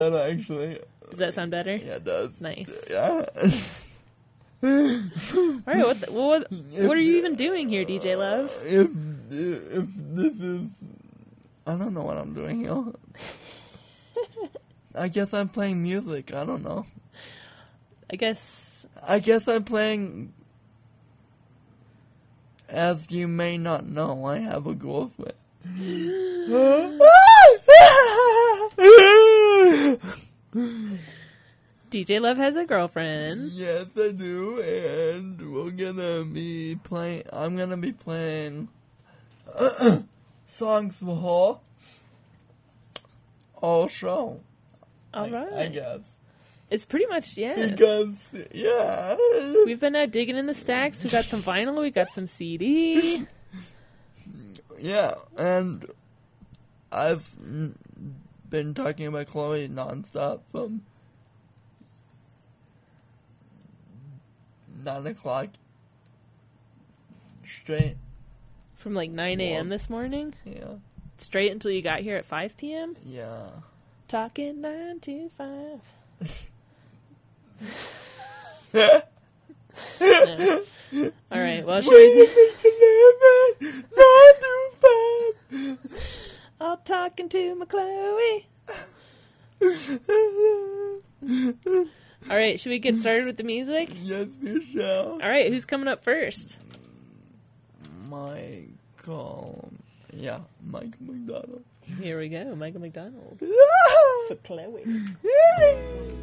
actually. Does that sound better? Yeah, it does. Nice. Yeah. Alright, what are you even doing here, DJ Love? If this is... I don't know what I'm doing here. I guess I'm playing music. I don't know. I guess I'm playing... As you may not know, I have a girlfriend. DJ Love has a girlfriend. Yes, I do, and I'm gonna be playing songs for her all show. Alright. I guess. It's pretty much, yeah. Because, yeah. We've been digging in the stacks. We got some vinyl. We got some CD. Yeah, and I've been talking about Chloe nonstop from 9 o'clock straight. From like 9 a.m. this morning? Yeah. Straight until you got here at 5 p.m.? Yeah. Talking 9 to 5. No. Alright, well, should we... All talking to my Chloe. Alright, should we get started with the music? Yes, you shall. Alright, who's coming up first? Michael McDonald. Here we go, Michael McDonald. For Chloe.